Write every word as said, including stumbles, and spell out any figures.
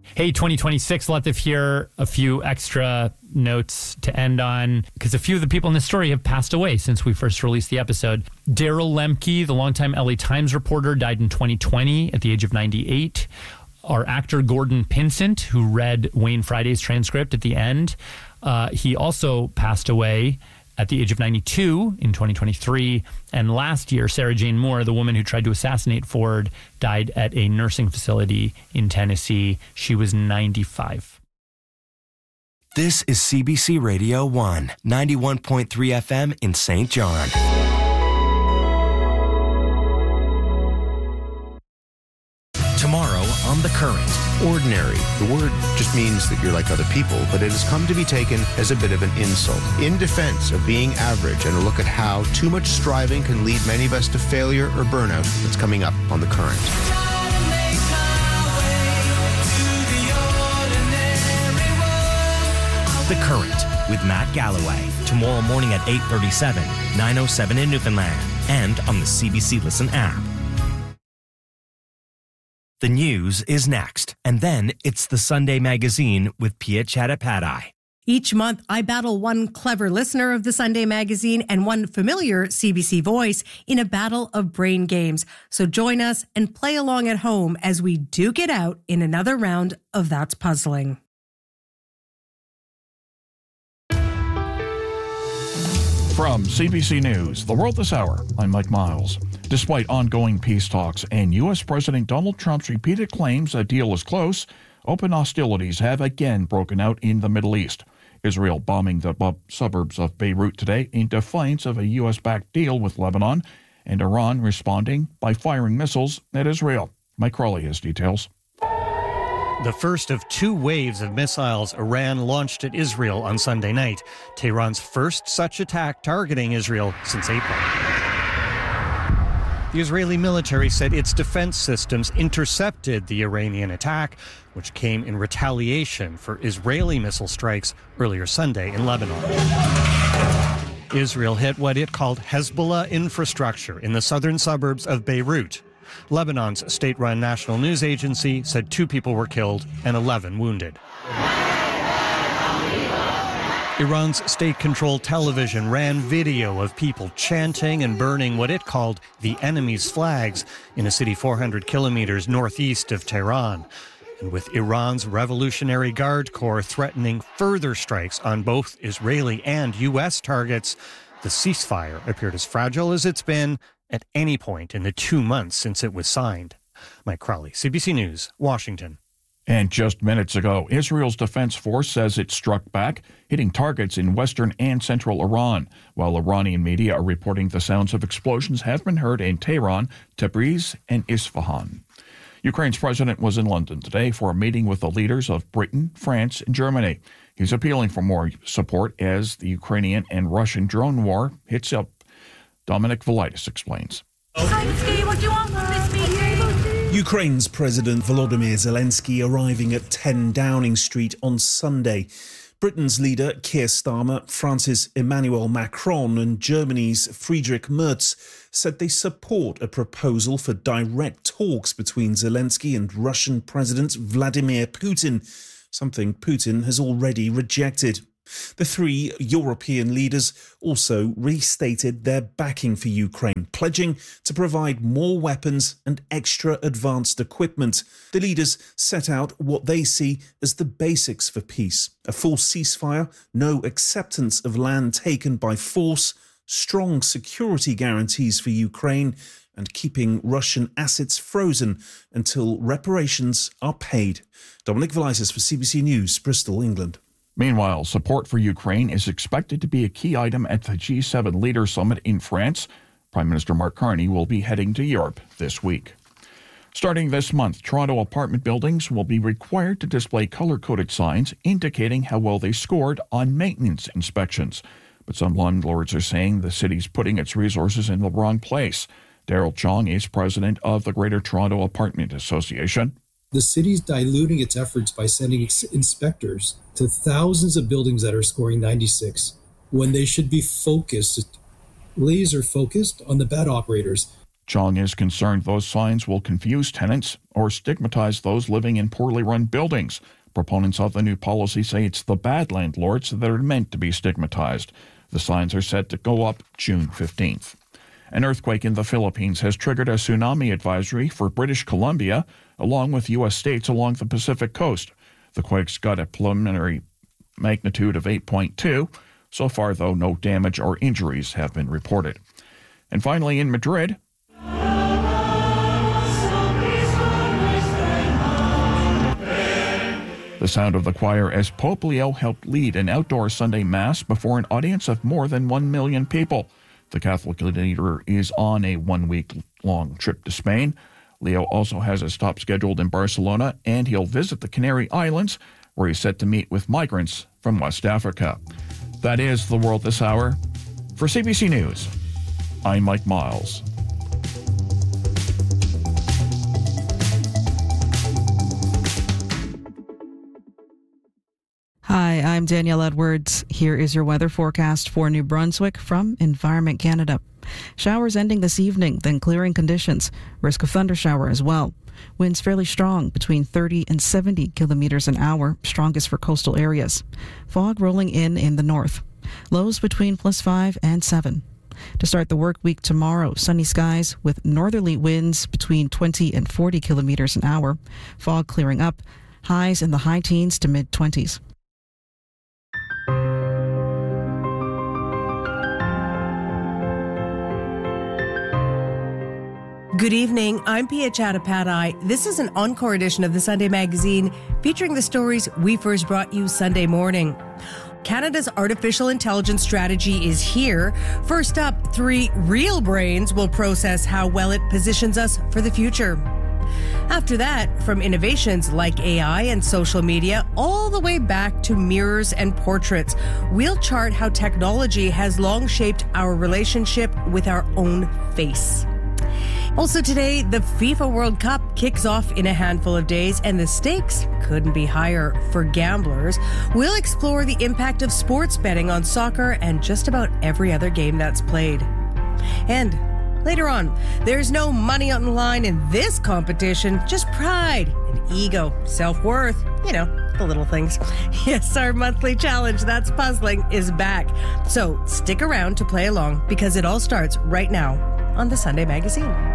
Hey, twenty twenty-six, Latif here. A few extra notes to end on, because a few of the people in this story have passed away since we first released the episode. Daryl Lemke, the longtime L A Times reporter, died in twenty twenty at the age of ninety-eight. Our actor Gordon Pinsent, who read Wayne Friday's transcript at the end, uh, he also passed away at the age of ninety-two in twenty twenty-three. And last year, Sarah Jane Moore, the woman who tried to assassinate Ford, died at a nursing facility in Tennessee. She was ninety-five. This is C B C Radio one, ninety-one point three F M in Saint John. Tomorrow on The Current. Ordinary. The word just means that you're like other people, but it has come to be taken as a bit of an insult. In defense of being average and a look at how too much striving can lead many of us to failure or burnout, that's coming up on The Current. The Current with Matt Galloway. Tomorrow morning at eight thirty-seven, nine oh seven in Newfoundland, and on the C B C Listen app. The news is next, and then it's the Sunday Magazine with Pia Chattopadhyay. Each month, I battle one clever listener of the Sunday Magazine and one familiar C B C voice in a battle of brain games. So join us and play along at home as we duke it out in another round of That's Puzzling. From C B C News, The World This Hour, I'm Mike Miles. Despite ongoing peace talks and U S President Donald Trump's repeated claims a deal is close, open hostilities have again broken out in the Middle East. Israel bombing the bu- suburbs of Beirut today in defiance of a U S-backed deal with Lebanon, and Iran responding by firing missiles at Israel. Mike Crawley has details. The first of two waves of missiles Iran launched at Israel on Sunday night, Tehran's first such attack targeting Israel since April. The Israeli military said its defense systems intercepted the Iranian attack, which came in retaliation for Israeli missile strikes earlier Sunday in Lebanon. Israel hit what it called Hezbollah infrastructure in the southern suburbs of Beirut. Lebanon's state-run national news agency said two people were killed and eleven wounded. Iran's state-controlled television ran video of people chanting and burning what it called the enemy's flags in a city four hundred kilometers northeast of Tehran. And with Iran's Revolutionary Guard Corps threatening further strikes on both Israeli and U S targets, the ceasefire appeared as fragile as it's been at any point in the two months since it was signed. Mike Crawley, C B C News, Washington. And just minutes ago, Israel's Defense Force says it struck back, hitting targets in western and central Iran, while Iranian media are reporting the sounds of explosions have been heard in Tehran, Tabriz, and Isfahan. Ukraine's president was in London today for a meeting with the leaders of Britain, France, and Germany. He's appealing for more support as the Ukrainian and Russian drone war hits up. Dominic Velitis explains. Zelensky, what do you want from this meeting? Ukraine's President Volodymyr Zelensky arriving at ten Downing Street on Sunday. Britain's leader Keir Starmer, France's Emmanuel Macron and Germany's Friedrich Merz said they support a proposal for direct talks between Zelensky and Russian President Vladimir Putin, something Putin has already rejected. The three European leaders also restated their backing for Ukraine, pledging to provide more weapons and extra advanced equipment. The leaders set out what they see as the basics for peace: a full ceasefire, no acceptance of land taken by force, strong security guarantees for Ukraine, and keeping Russian assets frozen until reparations are paid. Dominic Velitis for C B C News, Bristol, England. Meanwhile, support for Ukraine is expected to be a key item at the G seven Leaders Summit in France. Prime Minister Mark Carney will be heading to Europe this week. Starting this month, Toronto apartment buildings will be required to display color-coded signs indicating how well they scored on maintenance inspections. But some landlords are saying the city's putting its resources in the wrong place. Daryl Chong is president of the Greater Toronto Apartment Association. The city's diluting its efforts by sending ex- inspectors to thousands of buildings that are scoring ninety-six when they should be focused, laser focused on the bad operators. Chong is concerned those signs will confuse tenants or stigmatize those living in poorly run buildings. Proponents of the new policy say it's the bad landlords that are meant to be stigmatized. The signs are set to go up June fifteenth. An earthquake in the Philippines has triggered a tsunami advisory for British Columbia, along with U S states along the Pacific coast. The quake's got a preliminary magnitude of eight point two. So far, though, no damage or injuries have been reported. And finally, in Madrid, the sound of the choir as Pope Leo helped lead an outdoor Sunday Mass before an audience of more than one million people. The Catholic leader is on a one-week-long trip to Spain. Leo also has a stop scheduled in Barcelona, and he'll visit the Canary Islands, where he's set to meet with migrants from West Africa. That is the world this hour. For C B C News, I'm Mike Miles. Hi, I'm Danielle Edwards. Here is your weather forecast for New Brunswick from Environment Canada. Showers ending this evening, then clearing conditions. Risk of thundershower as well. Winds fairly strong, between thirty and seventy kilometers an hour, strongest for coastal areas. Fog rolling in in the north. Lows between plus five and seven. To start the work week tomorrow, sunny skies with northerly winds between twenty and forty kilometers an hour. Fog clearing up. Highs in the high teens to mid-twenties. Good evening. I'm Pia Chattopadhyay. This is an encore edition of the Sunday Magazine featuring the stories we first brought you Sunday morning. Canada's artificial intelligence strategy is here. First up, three real brains will process how well it positions us for the future. After that, from innovations like A I and social media all the way back to mirrors and portraits, we'll chart how technology has long shaped our relationship with our own face. Also today, the FIFA World Cup kicks off in a handful of days, and the stakes couldn't be higher for gamblers. We'll explore the impact of sports betting on soccer and just about every other game that's played. And later on, there's no money on the line in this competition, just pride and ego, self-worth, you know, the little things. Yes, our monthly challenge, That's Puzzling, is back. So stick around to play along because it all starts right now on the Sunday Magazine.